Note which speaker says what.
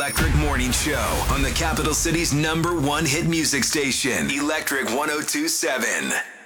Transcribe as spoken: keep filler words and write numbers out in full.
Speaker 1: Electric Morning Show on the capital city's number one hit music station, Electric one oh two point seven.